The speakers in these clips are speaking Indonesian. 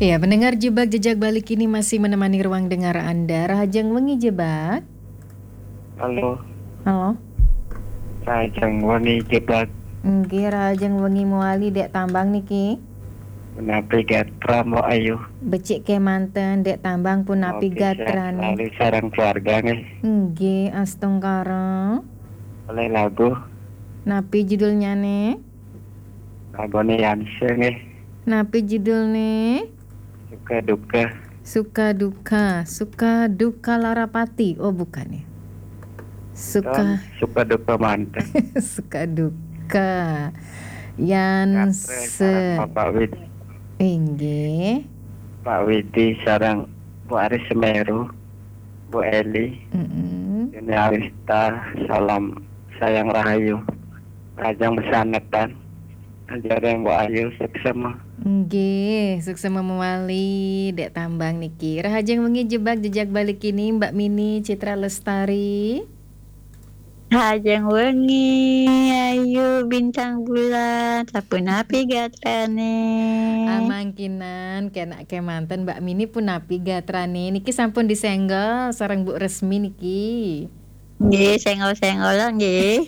Ya, pendengar Jebak Jejak Balik ini masih menemani ruang dengar Anda. Rahajang wengi jebak. Halo, Halo. Rajang Wani Jebak Nggih, Rahajang wengi muali dek tambang niki. Menapi Gatra Mo Ayu Becik ke manten dek tambang pun napi gatrane. Lalu sarang keluarga nih Nggih, astungkara. oleh lagu Napi judulnya nih? Lagone Yanse nih Napi judulnya? Suka Duka Suka duka, suka duka Larapati. Oh, bukan ya. dan Suka Duka Mantan Suka duka. Gatre sarang Yanse. Bapak Wid Nggih. Pak Widi sarang Bu Aris Semeru Bu Eli ini Arista salam sayang Rahayu Rajang Besanetan Ajareng Bu Ayu seksama Nggih, sukses memawali dek tambang niki. Rahajeng wengi jebak jejak balik ini Mbak Mini Citra Lestari. Hajeng wengi ayu bintang bulan sapun api gatrane. Amangkinan kena ke manten Mbak Mini pun api gatrane niki sampun disenggol sareng Bu Resmi niki. Nggih, senggol-senggolan nggih.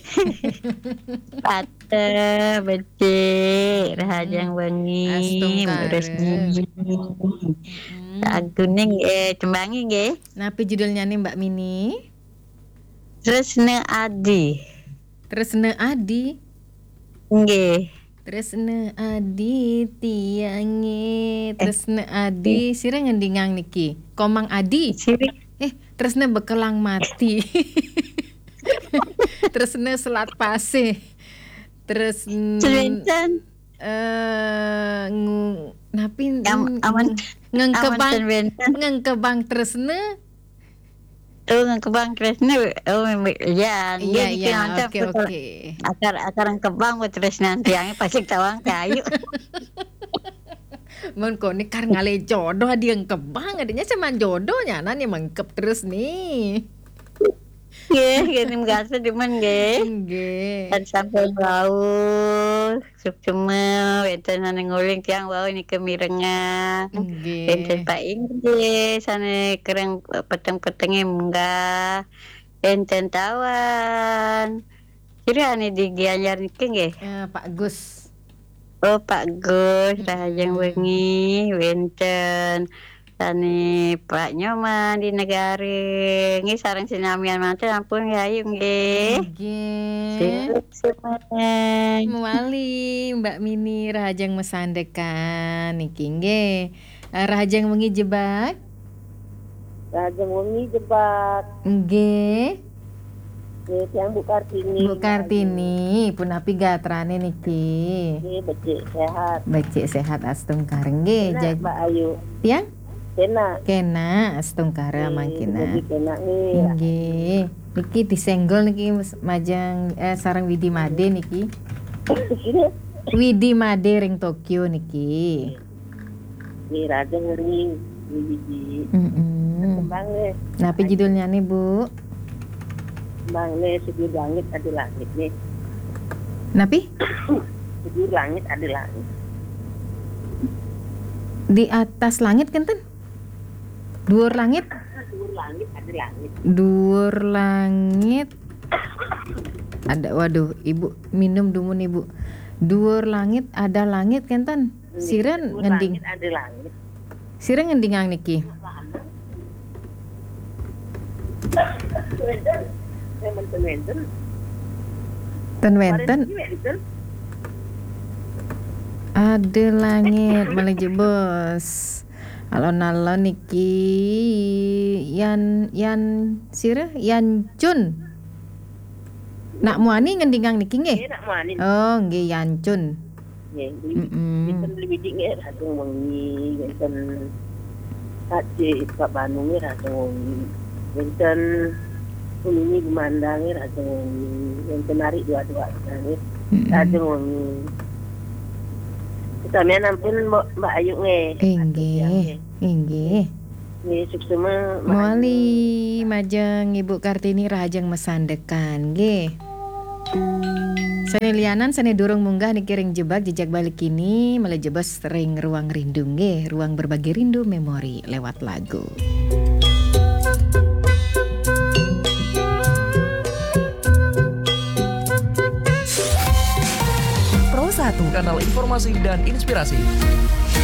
Pate becik rahajeng wengi Astungkare. resmi. Agune nggih tembangi nggih. Napa judulnya nih Mbak Mini? Tresne Adi. Tresne Adi. Nggih. Tresne Adi tiange. Tresne Adi sira ngendingang niki. Komang Adi. Siri. Tresne bekelang mati. Tresne selat pasih. Tresne napi aman ngengkebang tresne. Oh, ngekebang tresne. Oh, ya. Iya, oke. Akar ngekebang buat tresne tiangnya pasti tawang kayu. Mun kone kar ngale jodoh dia ngkebang adanya sama jodohnya nan yang mengkep terus nih. Nggih, gini mengasa dimen nggih. Nggih. Dan sampai bau sup cuma wenten ane nguling tiang bau ini kemirengan. Nggih. Wenten paing nggih sane kereng peteng-petenge munggah. Wenten tawan. Kira ane di Gianyar niki nggih. Pak Gus. Oh, Pak Gus, rahajeng wengi wenten tani Pak Nyoman di negari nggih sareng sinamian manten ampun ayu nggih. Nggih. Muali Mbak Mini rahajeng mesandekan niki nggih. Rahajeng wengi jebak. Rahajeng wengi jebak. Nggih. Yang Bu Kartini. Bu Kartini pun api gatrane niki. Nggih, becik sehat. Becik sehat astungkar nggih. Mbak Ayu. Tiang? Kena astungkara mangkina. Kena nih. Nggih. Niki disenggol niki majang sareng Widi Made niki. Widi Made ring Tokyo niki. Nggih, Rahajeng wengi Widi. Kembang nih. Napa judulnya nih, Bu? Bang nih sejur langit ada langit nih. Napi? Sejur langit ada langit. Di atas langit kenten? Dhuwur langit? Sejur langit ada langit. Dhuwur langit. Ada waduh, Ibu minum dumun Ibu. Dhuwur langit ada langit kenten? Siren ngending. Langit ada langit. Siren ngendingang niki. Ten-wenten ada langit malah jebos alon-alon niki yan sira yan cun nak muani ngendingang niki nggih. Oh nggih yan cun. Nggih, wenten lebih nggih rahajeng wengi wenten Haji Pak Bandung rahajeng wengi. Wenten ini memandangnya rahajeng wengi. Wenten hari dua-dua nangis rahajeng wengi. Sampeyan ampun Mbak Ayu nggih. Nggih. Nggih suksema muali majeng Ibu Kartini rahajeng mesandekan nggih. Seni lianan seni durung munggah dikiring jebak jejak balik kini melejebes sering ruang rindu nggih, ruang berbagi rindu memori lewat lagu. Pro 1, kanal informasi dan inspirasi.